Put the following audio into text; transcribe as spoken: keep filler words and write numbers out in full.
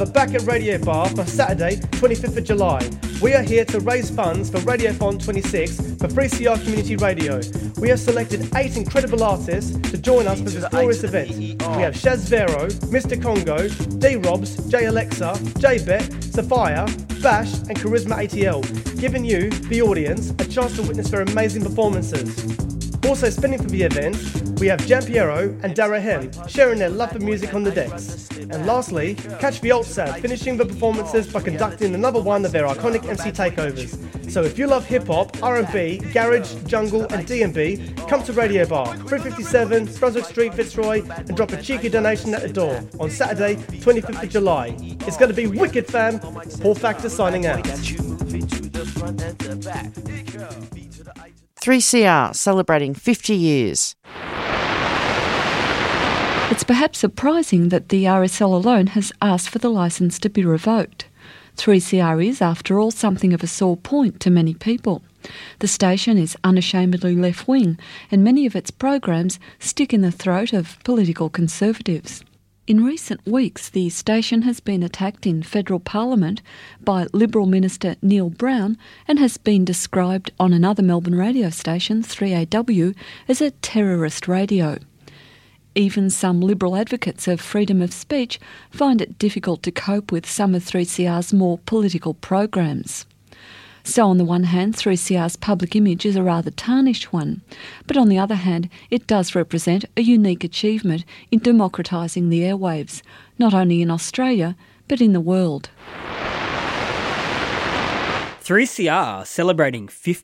We're back at Radio Bar for Saturday, twenty-fifth of July. We are here to raise funds for Radiothon twenty-six for three C R Community Radio. We have selected eight incredible artists to join us for this glorious event. We have Shaz Vero, Mister Congo, D-Robs, J Alexa, J-Bet, Sophia, Bash and Charisma A T L, giving you, the audience, a chance to witness their amazing performances. Also spinning for the event, we have Giampiero and Dara Hem, sharing their love for music on the decks. And lastly, catch the Alt Sad finishing the performances by conducting another one of their iconic M C takeovers. So if you love hip-hop, R and B, garage, jungle and D and B, come to Radio Bar, three fifty-seven Brunswick Street, Fitzroy, and drop a cheeky donation at the door on Saturday, twenty-fifth of July. It's going to be wicked, fam. Paul Factor signing out. three C R celebrating fifty years. It's perhaps surprising that the R S L alone has asked for the licence to be revoked. three C R is, after all, something of a sore point to many people. The station is unashamedly left-wing, and many of its programs stick in the throat of political conservatives. In recent weeks, the station has been attacked in federal parliament by Liberal Minister Neil Brown and has been described on another Melbourne radio station, three A W, as a terrorist radio. Even some Liberal advocates of freedom of speech find it difficult to cope with some of three C R's more political programs. So on the one hand, three C R's public image is a rather tarnished one, but on the other hand, it does represent a unique achievement in democratising the airwaves, not only in Australia, but in the world. three C R celebrating fifty